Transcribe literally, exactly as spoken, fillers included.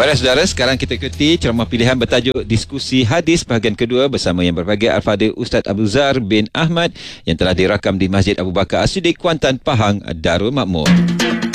Baiklah saudara, sekarang kita ikuti ceramah pilihan bertajuk Diskusi Hadis bahagian kedua bersama yang berbahagia Al-Fadhil Ustaz Abu Zar bin Ahmad yang telah dirakam di Masjid Abu Bakar As-Siddiq, Kuantan, Pahang, Darul Makmur.